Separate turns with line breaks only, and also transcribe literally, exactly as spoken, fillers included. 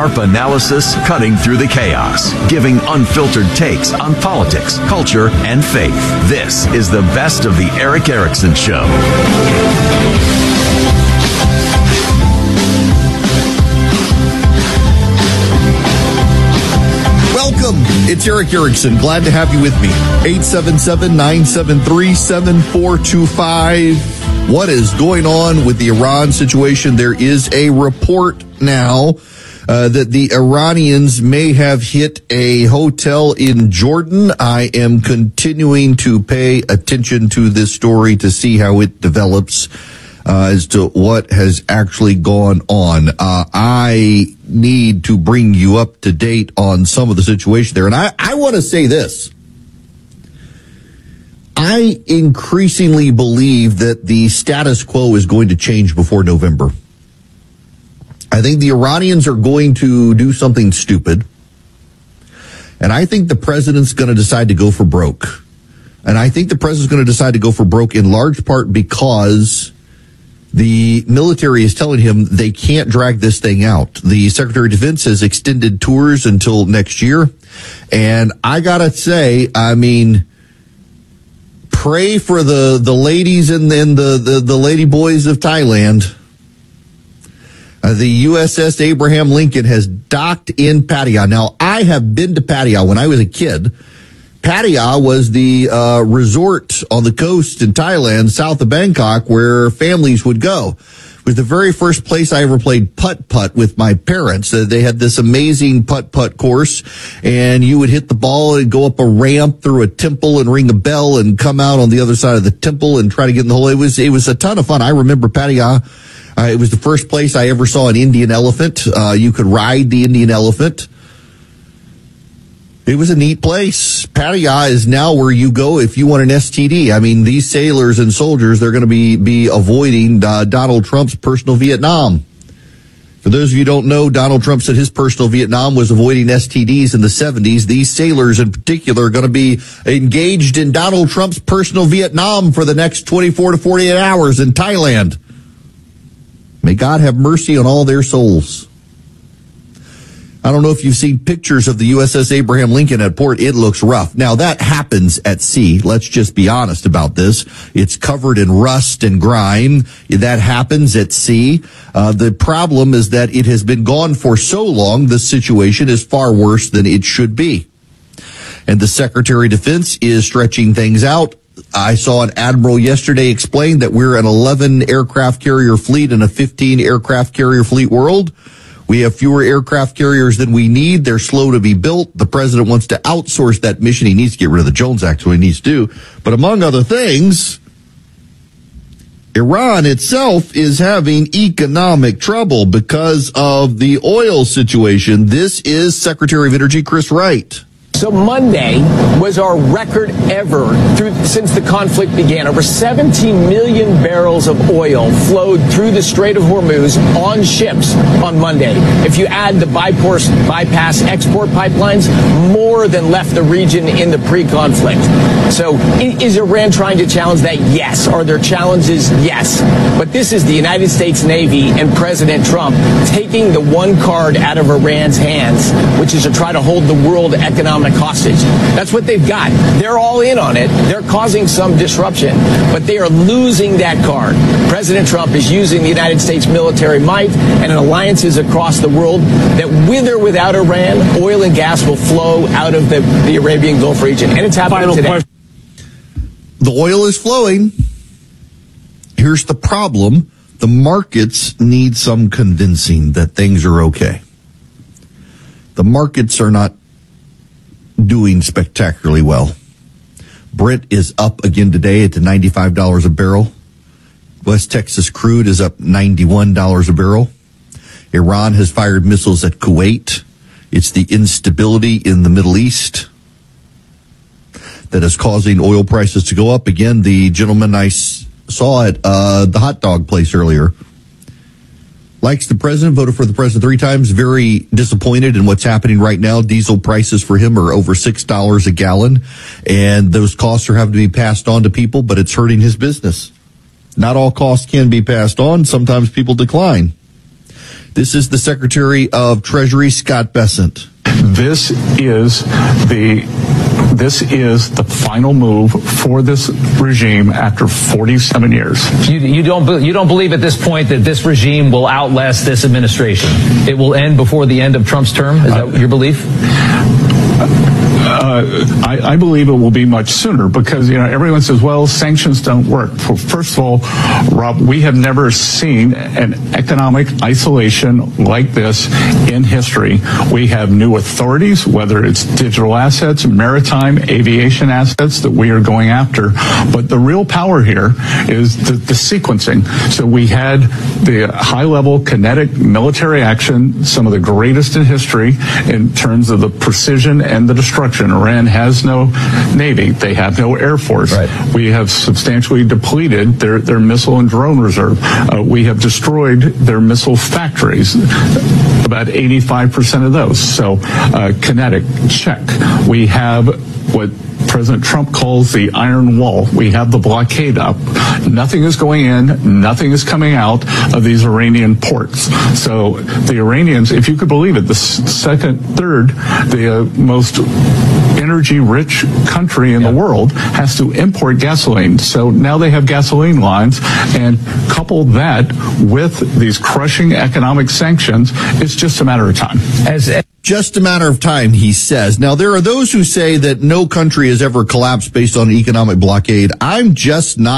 Sharp analysis cutting through the chaos, giving unfiltered takes on politics, culture, and faith. This is the best of the Erick Erickson Show.
Welcome. It's Erick Erickson. Glad to have you with me. eight seven seven, nine seven three, seven four two five. What is going on with the Iran situation? There is a report now uh, that the Iranians may have hit a hotel in Jordan. I am continuing to pay attention to this story to see how it develops uh, as to what has actually gone on. Uh, I need to bring you up to date on some of the situation there. And I, I want to say this. I increasingly believe that the status quo is going to change before November. I think the Iranians are going to do something stupid. And I think the president's going to decide to go for broke. And I think the president's going to decide to go for broke in large part because the military is telling him they can't drag this thing out. The Secretary of Defense has extended tours until next year. And I got to say, I mean, pray for the, the ladies and then the, the, the lady boys of Thailand. Uh, the U S S Abraham Lincoln has docked in Pattaya. Now, I have been to Pattaya when I was a kid. Pattaya was the uh, resort on the coast in Thailand, south of Bangkok, where families would go. It was the very first place I ever played putt-putt with my parents. Uh, they had this amazing putt-putt course, and you would hit the ball and go up a ramp through a temple and ring a bell and come out on the other side of the temple and try to get in the hole. It was, it was a ton of fun. I remember Pattaya. Uh, it was the first place I ever saw an Indian elephant. Uh, you could ride the Indian elephant. It was a neat place. Pattaya is now where you go if you want an S T D. I mean, these sailors and soldiers, they're going to be, be avoiding uh, Donald Trump's personal Vietnam. For those of you who don't know, Donald Trump said his personal Vietnam was avoiding S T Ds in the seventies. These sailors in particular are going to be engaged in Donald Trump's personal Vietnam for the next twenty-four to forty-eight hours in Thailand. May God have mercy on all their souls. I don't know if you've seen pictures of the U S S Abraham Lincoln at port. It looks rough. Now, that happens at sea. Let's just be honest about this. It's covered in rust and grime. That happens at sea. Uh, the problem is that it has been gone for so long, the situation is far worse than it should be. And the Secretary of Defense is stretching things out. I saw an admiral yesterday explain that we're an eleven aircraft carrier fleet in a fifteen aircraft carrier fleet world. We have fewer aircraft carriers than we need. They're slow to be built. The president wants to outsource that mission. He needs to get rid of the Jones Act, so he needs to do. But among other things, Iran itself is having economic trouble because of the oil situation. This is Secretary of Energy Chris Wright.
So Monday was our record ever through, since the conflict began. Over seventeen million barrels of oil flowed through the Strait of Hormuz on ships on Monday. If you add the bypass, bypass export pipelines, more than left the region in the pre-conflict. So is Iran trying to challenge that? Yes. Are there challenges? Yes. But this is the United States Navy and President Trump taking the one card out of Iran's hands, which is to try to hold the world economic hostage. That's what they've got. They're all in on it. They're causing some disruption, but they are losing that card. President Trump is using the United States military might and alliances across the world that with or without Iran, oil and gas will flow out of the, the Arabian Gulf region. And it's happening Final today. Question.
The oil is flowing. Here's the problem. The markets need some convincing that things are okay. The markets are not doing spectacularly well. Brent is up again today at ninety-five dollars a barrel. West Texas crude is up ninety-one dollars a barrel. Iran has fired missiles at Kuwait. It's the instability in the Middle East that is causing oil prices to go up. Again, the gentleman I saw at uh, the hot dog place earlier likes the president, voted for the president three times, very disappointed in what's happening right now. Diesel prices for him are over six dollars a gallon, and those costs are having to be passed on to people, but it's hurting his business. Not all costs can be passed on. Sometimes people decline. This is the Secretary of Treasury, Scott Bessent.
This is the this is the final move for this regime after forty-seven years.
You, you don't you don't believe at this point that this regime will outlast this administration? It will end before the end of Trump's term? Is that uh, your belief?
Uh, I, I believe it will be much sooner because, you know, everyone says, well, sanctions don't work. Well, first of all, Rob, we have never seen an economic isolation like this in history. We have new authorities, whether it's digital assets, maritime, aviation assets that we are going after. But the real power here is the, the sequencing. So we had the high-level kinetic military action, some of the greatest in history in terms of the precision and the destruction. Iran has no Navy. They have no Air Force. Right. We have substantially depleted their, their missile and drone reserve. Uh, we have destroyed their missile factories, about eighty-five percent of those. So uh, kinetic, check. We have what President Trump calls the iron wall. We have the blockade up. Nothing is going in. Nothing is coming out of these Iranian ports. So the Iranians, if you could believe it, the second, third, the uh, most energy-rich country in yeah. the world has to import gasoline. So now they have gasoline lines, and couple that with these crushing economic sanctions, it's just a matter of time.
As Just a matter of time, he says. Now, there are those who say that no country has ever collapsed based on an economic blockade. I'm just not